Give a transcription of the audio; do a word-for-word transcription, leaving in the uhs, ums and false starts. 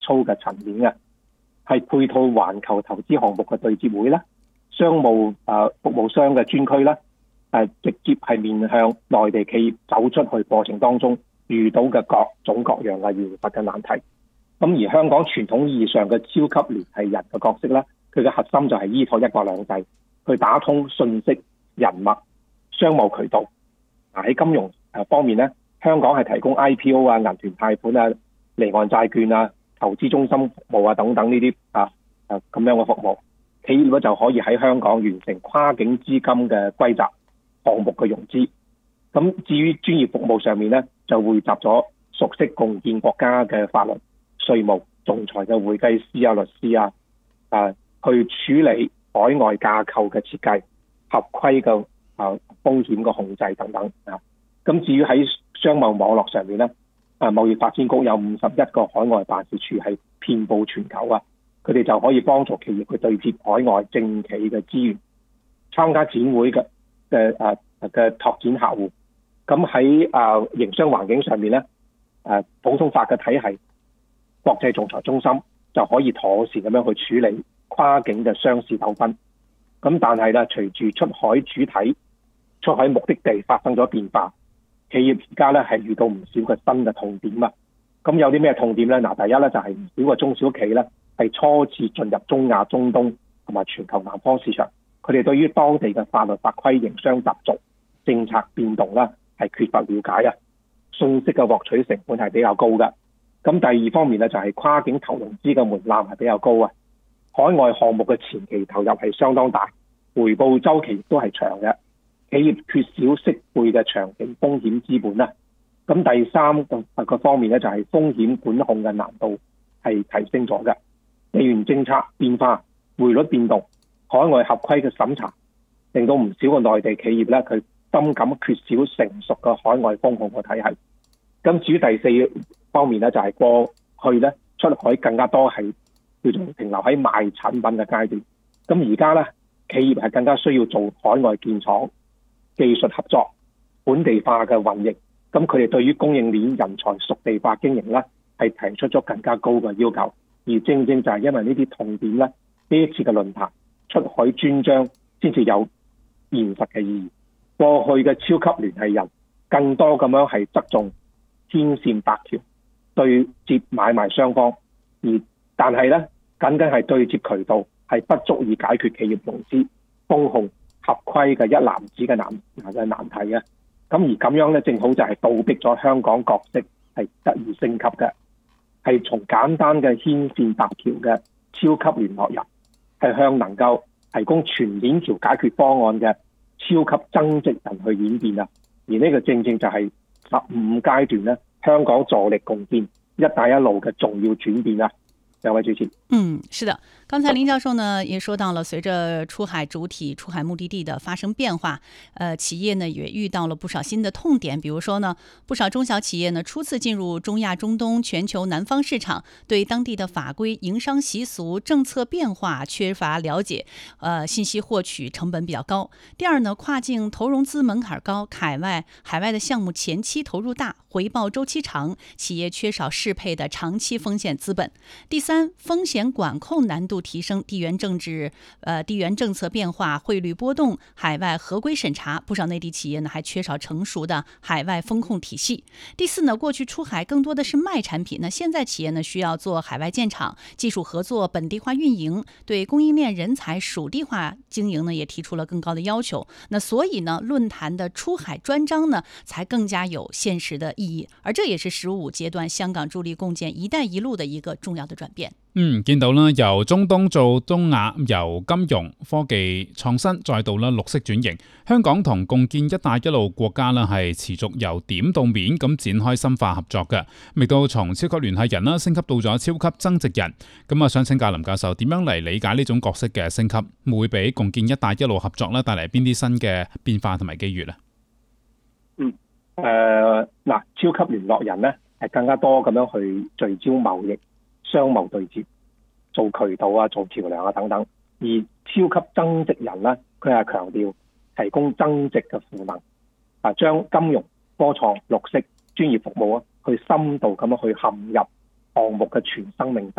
操嘅層面嘅，係配套環球投資項目嘅對接會啦，商務誒服務商嘅專區啦，誒直接係面向內地企業走出去過程當中遇到嘅各種各樣嘅現實嘅難題。咁而香港傳統意義上嘅超級聯繫人嘅角色咧，佢嘅核心就係依託一國兩制，去打通信息、人脈、商務渠道。喺金融誒方面咧，香港係提供 I P O 啊、銀團貸款啊、離岸債券啊、投資中心服務啊等等呢啲啊誒咁樣嘅服務，企業咧就可以喺香港完成跨境資金嘅歸集、項目嘅融資。咁至於專業服務上面咧，就匯集咗熟悉共建國家嘅法律、稅務、仲裁嘅會計師啊、律師啊，啊去處理海外架構嘅設計、合規嘅啊風險嘅控制等等啊。咁至於喺商貿網絡上面咧，啊貿易發展局有五十一個海外辦事處係遍佈全球啊，佢哋就可以幫助企業去對接海外政企嘅資源，參加展會嘅嘅啊嘅拓展客戶。咁喺啊營商環境上面咧，誒普通法嘅體系、國際仲裁中心就可以妥善咁樣去處理跨境嘅商事糾紛。咁但係咧，隨住出海主體、出海目的地發生咗變化，企業而家咧係遇到唔少嘅新嘅痛點啊。咁有啲咩痛點咧？嗱，第一咧就係唔少嘅中小企咧係初次進入中亞、中東同埋全球南方市場，佢哋對於當地嘅法律法規、營商習俗、政策變動啦係缺乏了解啊，信息嘅獲取成本係比較高嘅。咁第二方面咧就係跨境投融資嘅門檻係比較高啊，海外項目嘅前期投入係相當大，回報週期亦都係長嘅，企業缺少適配嘅長期風險資本啦。咁第三個個方面咧就係風險管控嘅難度係提升咗嘅，地緣政策變化、匯率變動、海外合規嘅審查，令到唔少嘅內地企業咧佢深感缺少成熟嘅海外風控嘅體系。咁至於第四方面咧，就係過去咧出海更加多係叫做停留喺賣產品嘅階段。咁而家咧企業係更加需要做海外建廠、技術合作、本地化嘅運營。咁佢哋對於供應鏈人才屬地化經營咧係提出咗更加高嘅要求。而正正就係因為呢啲痛點咧，呢一次嘅論壇出海專章先至有現實嘅意義。過去嘅超級聯繫人更多咁樣係側重牽線搭橋，對接買賣雙方，而但係咧僅僅係對接渠道係不足以解決企業融資、風控、合規嘅一籃子嘅難嘅難題嘅。咁而咁樣咧，正好就係倒逼咗香港角色係得以升級嘅，係從簡單嘅牽線搭橋嘅超級聯絡人，係向能夠提供全鏈條解決方案嘅超級增值人去演變啊！而呢個正正就係十五階段咧，香港助力共建一帶一路嘅重要轉變啊！兩位主持。 嗯，是的，刚才林教授呢也说到了，随着出海主体、出海目的地的发生变化，呃，企业呢也遇到了不少新的痛点。比如说呢，不少中小企业呢初次进入中亚、中东、全球南方市场，对当地的法规、营商习俗、政策变化缺乏了解，呃，信息获取成本比较高。第二呢，跨境投融资门槛高，海外海外的项目前期投入大，回报周期长，企业缺少适配的长期风险资本。第三，风险管控难度提升，地缘政治、呃地缘政策变化、汇率波动、海外合规审查，不少内地企业呢还缺少成熟的海外风控体系。第四呢，过去出海更多的是卖产品，那现在企业呢需要做海外建厂、技术合作、本地化运营，对供应链人才属地化经营呢也提出了更高的要求。那所以呢，论坛的出海专章呢才更加有现实的意义，而这也是十五阶段香港助力共建“一帶一路”的一個重要的轉變。 嗯，見到啦，由中東做東亞，由金融科技創新再到啦綠色轉型，香港同共建一帶一路國家啦係持續由點到面咁展開深化合作嘅，亦都從超級聯繫人啦升級到咗超級增值人。咁啊，想請教林教授點樣嚟理解呢種角色嘅升級，會俾共建一帶一路合作咧帶嚟邊啲新嘅變化同埋機遇咧？ 嗯，誒、呃、嗱，超級聯絡人咧係更加多咁樣去聚焦貿易、商貿對接，做渠道啊，做橋梁啊等等。而超級增值人咧，佢係強調提供增值嘅賦能，啊，將金融、科創、綠色、專業服務啊，去深度咁樣去陷入項目嘅全生命